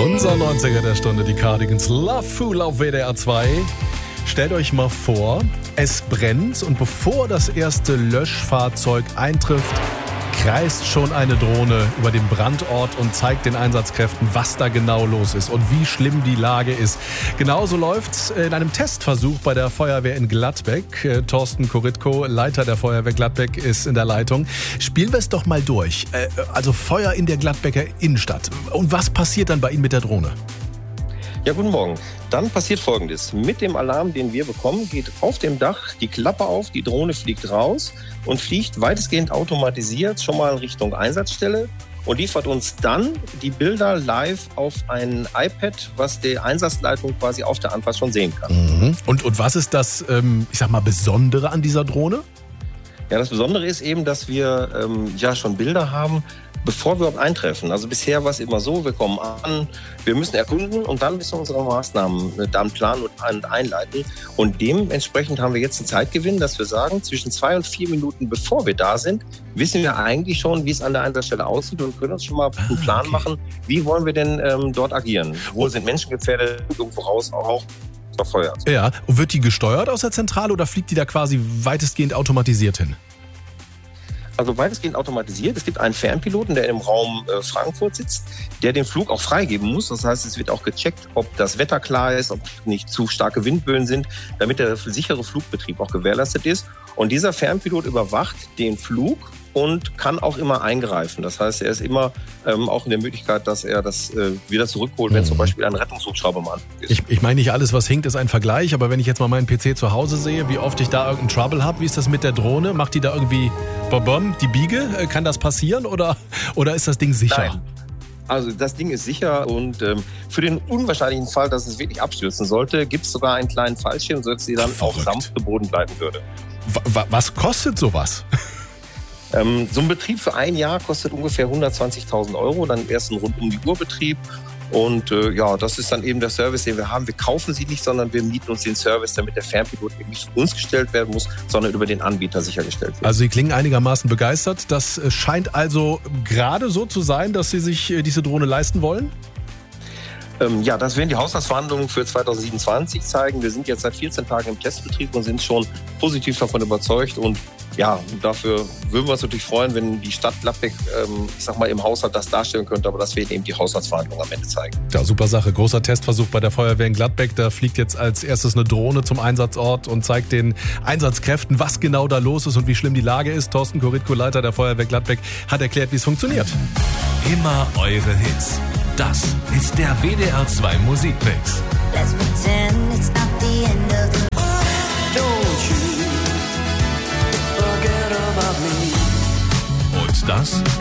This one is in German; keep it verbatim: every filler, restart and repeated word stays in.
Unser neunziger der Stunde, die Cardigans, Love Fool auf W D R zwei. Stellt euch mal vor, es brennt und bevor das erste Löschfahrzeug eintrifft, kreist schon eine Drohne über den Brandort und zeigt den Einsatzkräften, was da genau los ist und wie schlimm die Lage ist. Genauso läuft's in einem Testversuch bei der Feuerwehr in Gladbeck. Thorsten Koritko, Leiter der Feuerwehr Gladbeck, ist in der Leitung. Spielen wir es doch mal durch. Also Feuer in der Gladbecker Innenstadt. Und was passiert dann bei Ihnen mit der Drohne? Ja, guten Morgen. Dann passiert Folgendes. Mit dem Alarm, den wir bekommen, geht auf dem Dach die Klappe auf, die Drohne fliegt raus und fliegt weitestgehend automatisiert schon mal Richtung Einsatzstelle und liefert uns dann die Bilder live auf ein iPad, was die Einsatzleitung quasi auf der Anfahrt schon sehen kann. Mhm. Und, und was ist das, ähm, ich sag mal, Besondere an dieser Drohne? Ja, das Besondere ist eben, dass wir ähm, ja schon Bilder haben, bevor wir überhaupt eintreffen. Also bisher war es immer so, wir kommen an, wir müssen erkunden und dann müssen wir unsere Maßnahmen dann planen und einleiten. Und dementsprechend haben wir jetzt einen Zeitgewinn, dass wir sagen, zwischen zwei und vier Minuten bevor wir da sind, wissen wir eigentlich schon, wie es an der Einsatzstelle aussieht und können uns schon mal einen Plan okay. machen, wie wollen wir denn ähm, dort agieren. Wo sind Menschen gefährdet, irgendwo raus auch verfeuert. Ja, und wird die gesteuert aus der Zentrale oder fliegt die da quasi weitestgehend automatisiert hin? Also weitestgehend automatisiert. Es gibt einen Fernpiloten, der im Raum äh, Frankfurt sitzt, der den Flug auch freigeben muss. Das heißt, es wird auch gecheckt, ob das Wetter klar ist, ob nicht zu starke Windböen sind, damit der sichere Flugbetrieb auch gewährleistet ist. Und dieser Fernpilot überwacht den Flug und kann auch immer eingreifen. Das heißt, er ist immer ähm, auch in der Möglichkeit, dass er das äh, wieder zurückholt, wenn mhm. zum Beispiel ein Rettungshubschrauber mal ist. Ich, ich meine, nicht alles, was hinkt, ist ein Vergleich, aber wenn ich jetzt mal meinen P C zu Hause sehe, wie oft ich da irgendeinen Trouble habe, wie ist das mit der Drohne? Macht die da irgendwie bom, die Biege? Kann das passieren oder, oder ist das Ding sicher? Nein. Also das Ding ist sicher und ähm, für den unwahrscheinlichen Fall, dass es wirklich abstürzen sollte, gibt es sogar einen kleinen Fallschirm, sodass sie dann Verrückt. auch sanft zu Boden bleiben würde. W- was kostet sowas? Ähm, so ein Betrieb für ein Jahr kostet ungefähr hundertzwanzigtausend Euro, dann erst ein Rund-um-die-Uhr-Betrieb. Und äh, ja, das ist dann eben der Service, den wir haben. Wir kaufen sie nicht, sondern wir mieten uns den Service, damit der Fernpilot eben nicht für uns gestellt werden muss, sondern über den Anbieter sichergestellt wird. Also Sie klingen einigermaßen begeistert. Das scheint also gerade so zu sein, dass Sie sich diese Drohne leisten wollen? Ähm, ja, das werden die Haushaltsverhandlungen für zweitausendsiebenundzwanzig zeigen. Wir sind jetzt seit vierzehn Tagen im Testbetrieb und sind schon positiv davon überzeugt. Und ja, dafür würden wir uns natürlich freuen, wenn die Stadt Gladbeck, ähm, ich sag mal, im Haushalt das darstellen könnte. Aber das werden eben die Haushaltsverhandlungen am Ende zeigen. Ja, super Sache. Großer Testversuch bei der Feuerwehr in Gladbeck. Da fliegt jetzt als erstes eine Drohne zum Einsatzort und zeigt den Einsatzkräften, was genau da los ist und wie schlimm die Lage ist. Thorsten Koritko, Leiter der Feuerwehr Gladbeck, hat erklärt, wie es funktioniert. Immer eure Hits. Das ist der W D R zwei Musikmix. Let's pretend it's not the end of the Don't you forget about me. Und das